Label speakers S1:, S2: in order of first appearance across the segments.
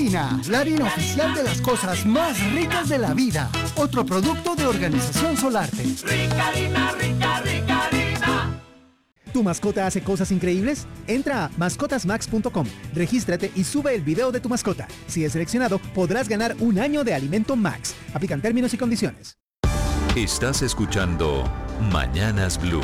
S1: Harina, la harina oficial de las cosas más ricas de la vida. Otro producto de Organización Solarte.
S2: Rica harina, rica, rica harina.
S3: ¿Tu mascota hace cosas increíbles? Entra a mascotasmax.com, regístrate y sube el video de tu mascota. Si es seleccionado, podrás ganar un año de alimento Max. Aplican términos y condiciones.
S4: Estás escuchando Mañanas Blue.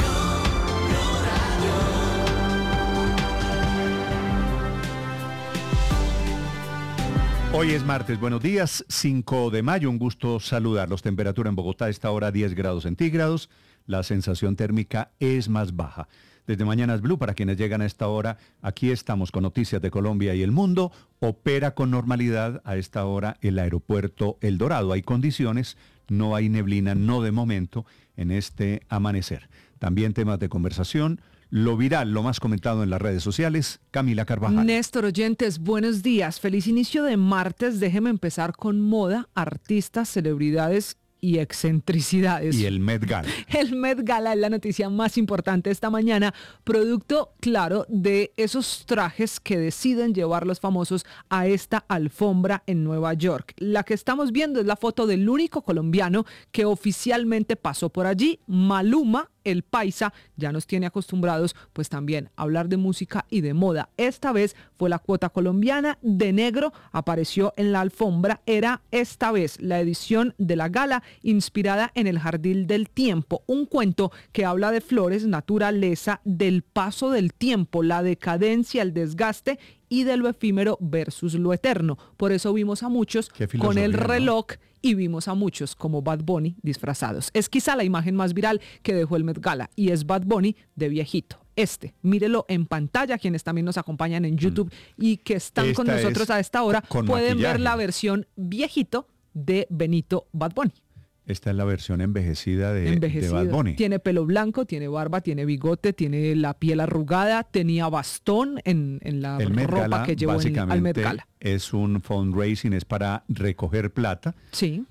S5: Hoy es martes, buenos días, 5 de mayo, un gusto saludarlos. Temperatura en Bogotá a esta hora 10 grados centígrados, la sensación térmica es más baja. Desde Mañanas Blue, para quienes llegan a esta hora, aquí estamos con noticias de Colombia y el mundo. Opera con normalidad a esta hora el aeropuerto El Dorado. Hay condiciones, no hay neblina, no de momento, en este amanecer. También temas de conversación. Lo viral, lo más comentado en las redes sociales, Camila Carvajal.
S6: Néstor, oyentes, buenos días. Feliz inicio de martes. Déjeme empezar con moda, artistas, celebridades y excentricidades.
S5: Y el Met Gala.
S6: El Met Gala es la noticia más importante esta mañana, producto, claro, de esos trajes que deciden llevar los famosos a esta alfombra en Nueva York. La que estamos viendo es la foto del único colombiano que oficialmente pasó por allí, Maluma. El paisa ya nos tiene acostumbrados pues también a hablar de música y de moda. Esta vez fue la cuota colombiana, de negro, apareció en la alfombra. Era esta vez la edición de la gala inspirada en El Jardín del Tiempo, un cuento que habla de flores, naturaleza, del paso del tiempo, la decadencia, el desgaste y de lo efímero versus lo eterno. Por eso vimos a muchos con el reloj, ¿no? Y vimos a muchos como Bad Bunny disfrazados. Es quizá la imagen más viral que dejó el Met Gala y es Bad Bunny de viejito. Mírelo en pantalla, quienes también nos acompañan en YouTube y que están con nosotros a esta hora, pueden ver la versión viejito de Benito Bad Bunny.
S5: Esta es la versión envejecida de Bad Bunny.
S6: Tiene pelo blanco, tiene barba, tiene bigote, tiene la piel arrugada, tenía bastón en la ropa Gala, que llevó al Met Gala.
S5: Es un fundraising, es para recoger plata.
S6: Sí.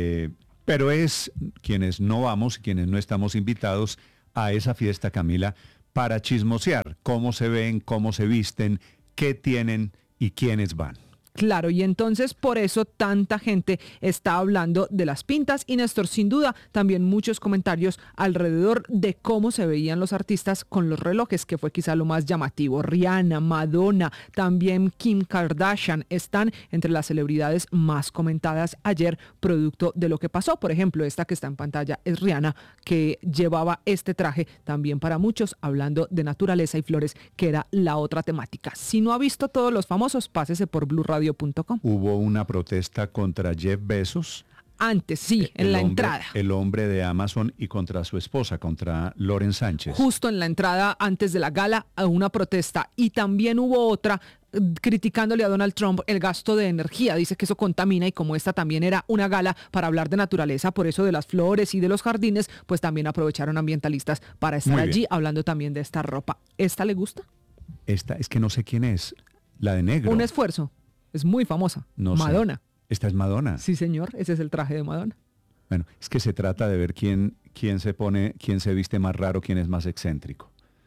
S5: Pero es quienes no vamos, quienes no estamos invitados a esa fiesta, Camila, para chismosear cómo se ven, cómo se visten, qué tienen y quiénes van.
S6: Claro, y entonces por eso tanta gente está hablando de las pintas y Néstor, sin duda, también muchos comentarios alrededor de cómo se veían los artistas con los relojes, que fue quizá lo más llamativo. Rihanna, Madonna, también Kim Kardashian están entre las celebridades más comentadas ayer, producto de lo que pasó. Por ejemplo, esta que está en pantalla es Rihanna, que llevaba este traje también para muchos, hablando de naturaleza y flores, que era la otra temática. Si no ha visto todos los famosos, pásese por Blue Radio.
S5: Hubo una protesta contra Jeff Bezos.
S6: Antes, sí, en la entrada.
S5: El hombre de Amazon y contra su esposa, contra Lauren Sánchez.
S6: Justo en la entrada, antes de la gala, una protesta. Y también hubo otra criticándole a Donald Trump el gasto de energía. Dice que eso contamina y como esta también era una gala para hablar de naturaleza, por eso de las flores y de los jardines, pues también aprovecharon ambientalistas para estar allí hablando también de esta ropa. ¿Esta le gusta?
S5: Esta, es que no sé quién es. La de negro.
S6: Un esfuerzo. Es muy famosa.
S5: No
S6: Madonna.
S5: Sé. ¿Esta es Madonna?
S6: Sí, señor. Ese es el traje de Madonna.
S5: Bueno, es que se trata de ver quién se pone, quién se viste más raro, quién es más excéntrico.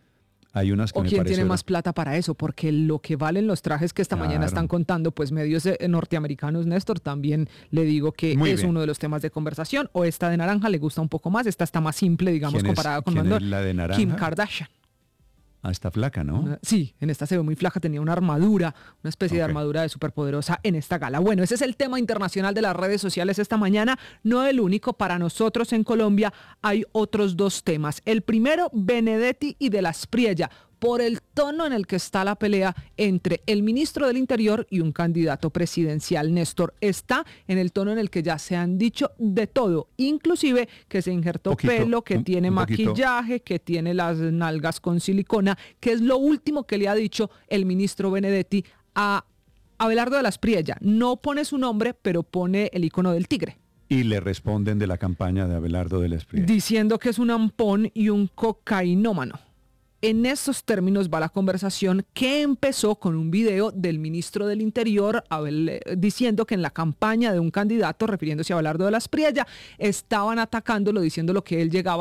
S5: Hay unas que
S6: o
S5: me
S6: quién
S5: parece
S6: tiene más plata para eso, porque lo que valen los trajes que esta mañana están contando, pues medios norteamericanos, Néstor, también le digo que es uno de los temas de conversación. O esta de naranja le gusta un poco más, esta está más simple, digamos, comparada con
S5: la de naranja?
S6: Kim Kardashian.
S5: Ah, está flaca, ¿no?
S6: Sí, en esta se ve muy flaca, tenía una armadura, una especie de armadura de superpoderosa en esta gala. Bueno, ese es el tema internacional de las redes sociales esta mañana, no el único. Para nosotros en Colombia hay otros dos temas. El primero, Benedetti y de la Espriella, por el tono en el que está la pelea entre el ministro del Interior y un candidato presidencial. Néstor, está en el tono en el que ya se han dicho de todo, inclusive que se injertó pelo, que tiene maquillaje, que tiene las nalgas con silicona, que es lo último que le ha dicho el ministro Benedetti a Abelardo de la Espriella. No pone su nombre, pero pone el icono del tigre.
S5: Y le responden de la campaña de Abelardo de la Espriella,
S6: diciendo que es un ampón y un cocainómano. En estos términos va la conversación, que empezó con un video del ministro del Interior diciendo que en la campaña de un candidato, refiriéndose a Abelardo de la Espriella, estaban atacándolo, diciendo lo que él llegaba